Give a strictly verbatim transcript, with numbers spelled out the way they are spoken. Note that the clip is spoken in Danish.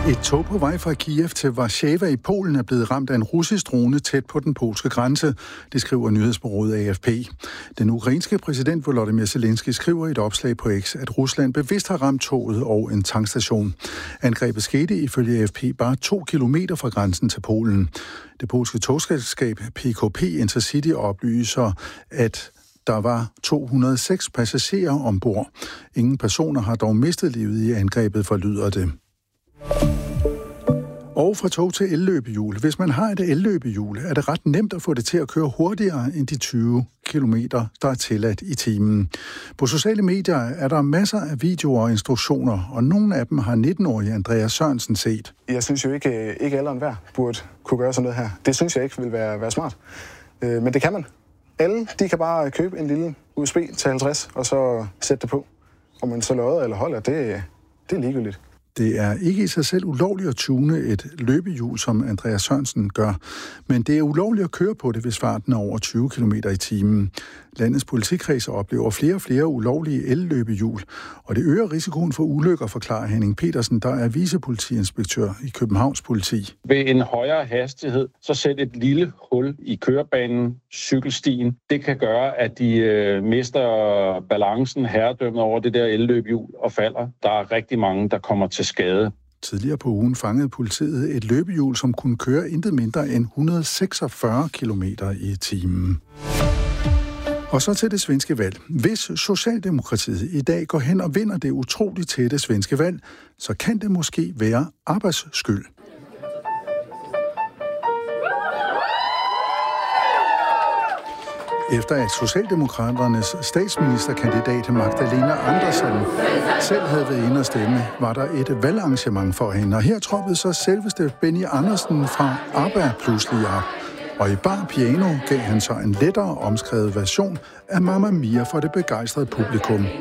Et tog på vej fra Kiev til Warszawa i Polen er blevet ramt af en russisk drone tæt på den polske grænse, det skriver nyhedsbureauet A F P. Den ukrainske præsident Volodymyr Zelensky skriver i et opslag på X, at Rusland bevidst har ramt toget og en tankstation. Angrebet skete ifølge A F P bare to kilometer fra grænsen til Polen. Det polske togselskab P K P Intercity oplyser, at der var to hundrede og seks passagerer ombord. Ingen personer har dog mistet livet i angrebet, forlyder det. Og fra tog til elløbehjul. Hvis man har et elløbehjul, er det ret nemt at få det til at køre hurtigere end de tyve kilometer, der er tilladt i timen. På sociale medier er der masser af videoer og instruktioner, og nogle af dem har nitten-årige Andreas Sørensen set. Jeg synes jo ikke, ikke alle og enhver burde kunne gøre sådan noget her. Det synes jeg ikke vil være, være smart. Men det kan man. Alle de kan bare købe en lille U S B til halvtreds, og så sætte det på. Om man så lodder eller holder, det, det er ligegyldigt. Det er ikke i sig selv ulovligt at tune et løbehjul, som Andreas Sørensen gør, men det er ulovligt at køre på det, hvis farten er over tyve kilometer i timen. Landets politikredser oplever flere og flere ulovlige elløbehjul, og det øger risikoen for ulykker, forklarer Henning Petersen, der er vicepolitiinspektør i Københavns Politi. Ved en højere hastighed, så sæt et lille hul i kørebanen, cykelstien. Det kan gøre, at de øh, mister balancen, herredømmet over det der elløbehjul og falder. Der er rigtig mange, der kommer til skade. Tidligere på ugen fangede politiet et løbehjul, som kunne køre intet mindre end et hundrede og seksogfyrre kilometer i timen. Og så til det svenske valg. Hvis Socialdemokratiet i dag går hen og vinder det utroligt tætte svenske valg, så kan det måske være arbejdsskyld. Efter at Socialdemokraternes statsministerkandidat Magdalena Andersson selv havde været inde og stemme, var der et valgarrangement for hende. Og her troppede så selveste Benny Andersen fra ABBA pludselig op. Og i bar piano gav han så en lettere omskrevet version af Mamma Mia for det begejstrede publikum.